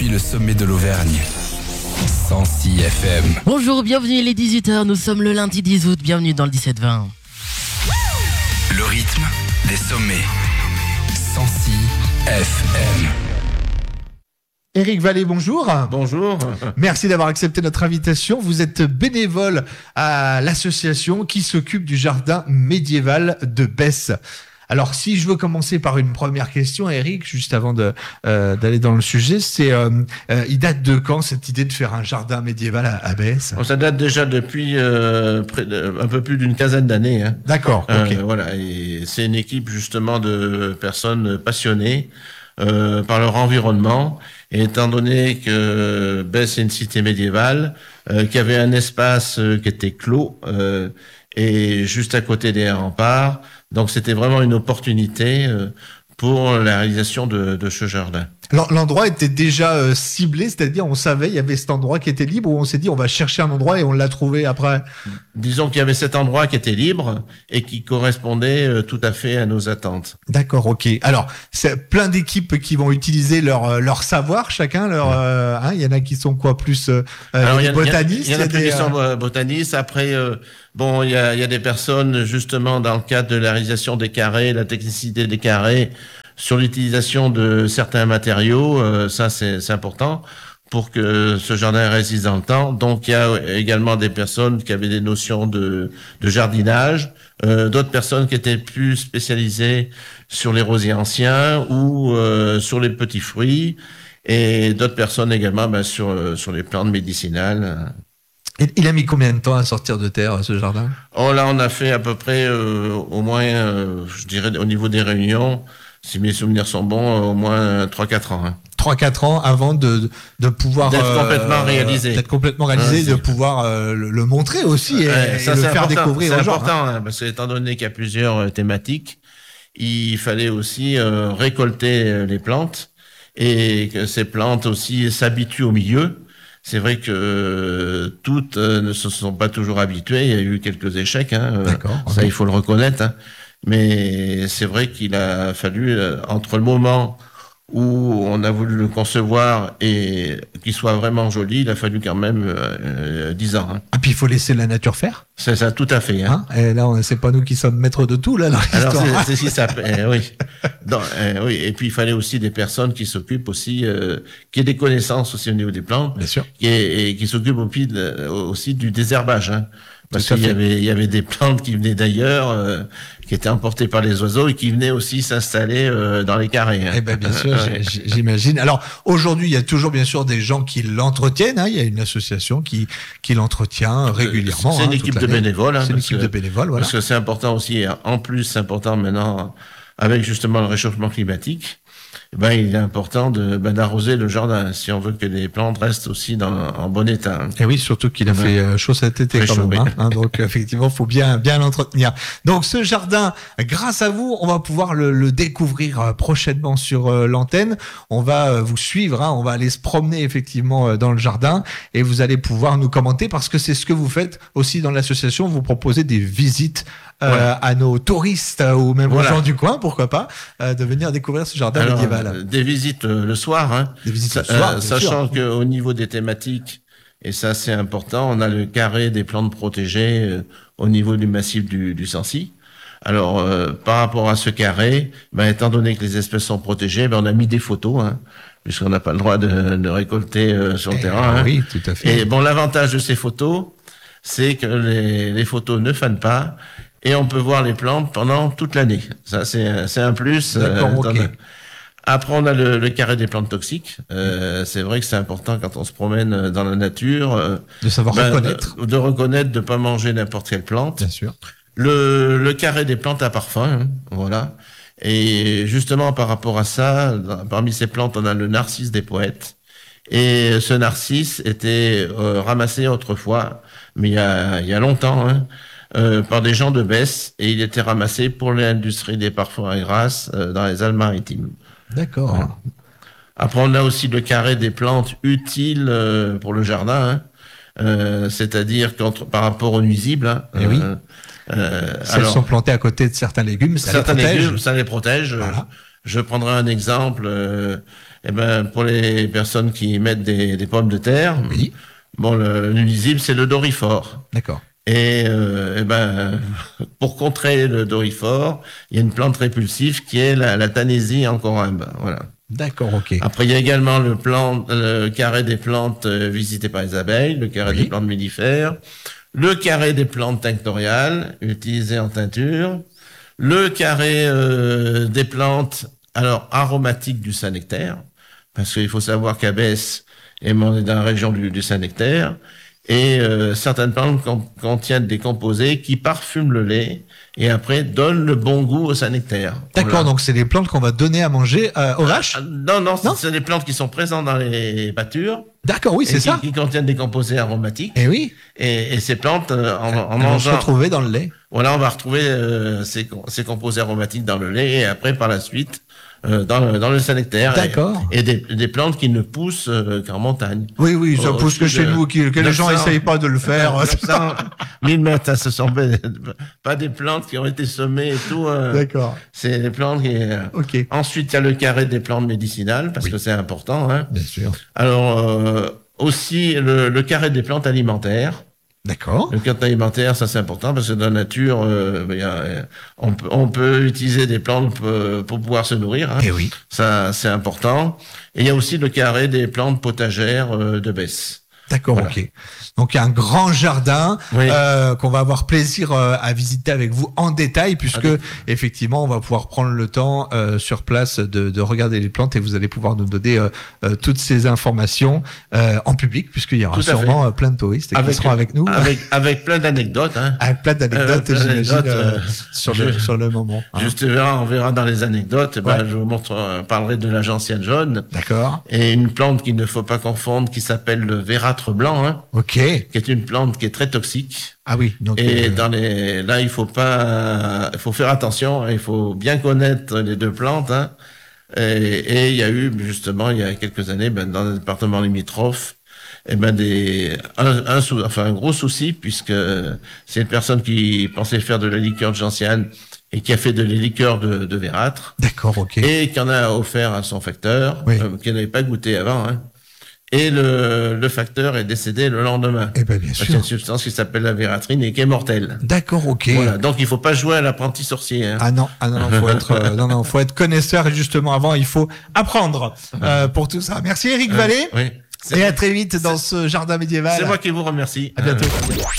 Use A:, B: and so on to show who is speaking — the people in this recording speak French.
A: depuis le sommet de l'Auvergne. 106 FM.
B: Bonjour, bienvenue, il est 18h, nous sommes le lundi 10 août, bienvenue dans le 17-20.
A: Le rythme des sommets. 106 FM.
C: Éric Vallée, bonjour.
D: Bonjour.
C: Merci d'avoir accepté notre invitation. Vous êtes bénévole à l'association qui s'occupe du jardin médiéval de Besse. Alors, si je veux commencer par une première question, Éric, juste avant d'aller dans le sujet, il date de quand cette idée de faire un jardin médiéval à Besse ?
D: Ça date déjà depuis un peu plus d'une quinzaine d'années. Hein.
C: D'accord. Ok.
D: Voilà, et c'est une équipe justement de personnes passionnées par leur environnement. Et étant donné que Besse est une cité médiévale, qui avait un espace qui était clos et juste à côté des remparts, donc c'était vraiment une opportunité pour la réalisation de ce jardin.
C: L'endroit était déjà ciblé, c'est-à-dire on savait il y avait cet endroit qui était libre, où on s'est dit on va chercher un endroit et on l'a trouvé après.
D: Disons qu'il y avait cet endroit qui était libre et qui correspondait tout à fait à nos attentes.
C: D'accord, ok. Alors, c'est plein d'équipes qui vont utiliser leur savoir, chacun il y en a qui sont quoi plus botanistes.
D: Il y en a plus qui sont botanistes. Après, il y a des personnes justement dans le cadre de la réalisation des carrés, la technicité des carrés, sur l'utilisation de certains matériaux. Ça, c'est important pour que ce jardin résiste dans le temps. Donc, il y a également des personnes qui avaient des notions de jardinage, d'autres personnes qui étaient plus spécialisées sur les rosiers anciens ou sur les petits fruits, et d'autres personnes également sur les plantes médicinales.
C: Et il a mis combien de temps à sortir de terre, ce jardin ?
D: Oh, là, on a fait à peu près, au moins, je dirais, au niveau des réunions, si mes souvenirs sont bons, au moins 3-4 ans. Hein.
C: 3-4 ans avant de pouvoir
D: d'être complètement réalisé.
C: D'être complètement réalisé, de pouvoir le montrer aussi et
D: ça,
C: le
D: c'est
C: faire
D: important,
C: découvrir aux gens.
D: C'est important, parce que étant donné qu'il y a plusieurs thématiques, il fallait aussi récolter les plantes et que ces plantes aussi s'habituent au milieu. C'est vrai que toutes ne se sont pas toujours habituées. Il y a eu quelques échecs.
C: D'accord.
D: Ça, il faut le reconnaître. Hein. Mais c'est vrai qu'il a fallu, entre le moment où on a voulu le concevoir et qu'il soit vraiment joli, il a fallu quand même 10 ans. Hein.
C: Et puis il faut laisser la nature faire.
D: C'est ça, tout à fait. Hein.
C: Et là, c'est pas nous qui sommes maîtres de tout là dans l'histoire.
D: Alors c'est ça. Oui. Oui. Et puis il fallait aussi des personnes qui s'occupent aussi, qui aient des connaissances aussi au niveau des plantes,
C: bien sûr,
D: et qui s'occupent aussi du désherbage. Hein. Parce qu'il y avait des plantes qui venaient d'ailleurs, qui étaient emportées par les oiseaux et qui venaient aussi s'installer dans les carrés. Hein.
C: Eh ben bien sûr, j'imagine. Alors aujourd'hui, il y a toujours bien sûr des gens qui l'entretiennent. Hein. Il y a une association qui l'entretient régulièrement.
D: C'est une équipe de bénévoles. Hein,
C: c'est une équipe de bénévoles, voilà.
D: Parce que c'est important aussi. En plus, c'est important maintenant avec justement le réchauffement climatique. Il est important d'arroser le jardin si on veut que les plantes restent aussi en bon état.
C: Et oui, surtout qu'il a fait chaud cet été quand même. Hein. Donc effectivement, faut bien l'entretenir. Donc ce jardin, grâce à vous, on va pouvoir le découvrir prochainement sur l'antenne. On va vous suivre, on va aller se promener effectivement dans le jardin et vous allez pouvoir nous commenter parce que c'est ce que vous faites aussi dans l'association. Vous proposez des visites à nos touristes ou même aux gens du coin, pourquoi pas, de venir découvrir ce jardin médiéval.
D: Des visites le soir, hein.
C: Des visites le soir,
D: sachant qu'au niveau des thématiques, et ça c'est important, on a le carré des plantes protégées au niveau du massif du Sancy. Alors par rapport à ce carré, étant donné que les espèces sont protégées, on a mis des photos, hein, puisqu'on n'a pas le droit de récolter sur le terrain. Hein.
C: Oui, tout à fait.
D: Et l'avantage de ces photos, c'est que les photos ne fanent pas. Et on peut voir les plantes pendant toute l'année. Ça, c'est un plus. Après, on a le carré des plantes toxiques. C'est vrai que c'est important quand on se promène dans la nature.
C: De savoir reconnaître.
D: De reconnaître, de pas manger n'importe quelle plante.
C: Bien sûr.
D: Le carré des plantes à parfum, hein, voilà. Et justement, par rapport à ça, parmi ces plantes, on a le narcisse des poètes. Et ce narcisse était ramassé autrefois, mais il y a longtemps, hein, par des gens de Besse, et il était ramassé pour l'industrie des parfums à grasse dans les Alpes-Maritimes.
C: D'accord. Voilà.
D: Après, on a aussi le carré des plantes utiles pour le jardin, hein, c'est-à-dire par rapport aux nuisibles. Hein,
C: oui. Si elles sont plantées à côté de certains légumes, ça les protège.
D: Ça les protège. Voilà. Je prendrai un exemple. Pour les personnes qui mettent des pommes de terre,
C: Oui.
D: bon, le nuisible, c'est le doryphore.
C: D'accord.
D: Et pour contrer le doryphore, il y a une plante répulsive qui est la Tanésie encorymbe. Voilà.
C: D'accord, ok.
D: Après, il y a également le carré des plantes visité par les abeilles, le carré des plantes mellifères, le carré des plantes tinctoriales utilisé en teinture, le carré des plantes aromatiques du Saint-Nectaire, parce qu'il faut savoir qu'Abbesse est dans la région du Saint-Nectaire, et certaines plantes contiennent des composés qui parfument le lait et après donnent le bon goût au Saint-Nectaire.
C: D'accord,
D: Voilà.
C: donc c'est des plantes qu'on va donner à manger aux vaches.
D: Non, c'est des plantes qui sont présentes dans les pâtures.
C: D'accord, oui, c'est ça.
D: Qui contiennent des composés aromatiques.
C: Et oui.
D: Et ces plantes, en
C: Elles vont se
D: mangeant,
C: retrouver dans le lait.
D: voilà, on va retrouver ces composés aromatiques dans le lait et après, par la suite, dans le Saint-Nectaire.
C: D'accord.
D: Et des plantes qui ne poussent qu'en montagne.
C: Oui, ça pousse que chez nous, que les gens n'essayent pas de le faire.
D: 1000 mètres, ça, ce sont pas des plantes qui ont été semées et tout.
C: D'accord.
D: C'est des plantes qui...
C: Ok.
D: Ensuite, il y a le carré des plantes médicinales, parce que c'est important. Hein.
C: Bien sûr.
D: Alors, aussi, le carré des plantes alimentaires.
C: D'accord.
D: Le carré alimentaire, ça c'est important, parce que dans la nature, on peut utiliser des plantes pour pouvoir se nourrir. Hein.
C: Et oui.
D: Ça, c'est important. Et il y a aussi le carré des plantes potagères de Besse.
C: D'accord,
D: Voilà.
C: ok. Donc un grand jardin
D: Oui.
C: qu'on va avoir plaisir à visiter avec vous en détail, puisque effectivement on va pouvoir prendre le temps sur place de regarder les plantes et vous allez pouvoir nous donner toutes ces informations en public, puisqu'il y aura
D: Tout à
C: sûrement plein de touristes qui seront avec nous.
D: Avec plein d'anecdotes. Hein.
C: Avec plein d'anecdotes,
D: plein
C: j'imagine,
D: d'anecdotes,
C: sur le moment. Hein.
D: Juste, on verra dans les anecdotes.
C: Ouais.
D: Je vous parlerai de la gentiane jaune.
C: D'accord.
D: Et une plante qu'il ne faut pas confondre, qui s'appelle le vérâtre blanc, hein,
C: Ok.
D: qui est une plante qui est très toxique.
C: Ah oui. Donc,
D: Et là, il faut faire attention. Il faut bien connaître les deux plantes. Hein. Et il y a eu, justement, il y a quelques années, dans le département limitrophe, un gros souci, puisque c'est une personne qui pensait faire de la liqueur de gentiane et qui a fait de la liqueur de vérâtre.
C: D'accord, ok.
D: Et qui en a offert à son facteur,
C: Oui.
D: qui n'avait pas goûté avant. Hein. Et le facteur est décédé le lendemain.
C: Eh ben bien
D: Parce qu'il y a
C: sûr.
D: une substance qui s'appelle la vératrine et qui est mortelle.
C: D'accord, ok.
D: Voilà. Donc il faut pas jouer à l'apprenti sorcier. Hein.
C: Ah non, faut être, faut être connaisseur et justement avant, il faut apprendre pour tout ça. Merci Eric Vallée
D: Oui.
C: et à très vite dans ce jardin médiéval.
D: C'est moi qui vous remercie.
C: À bientôt.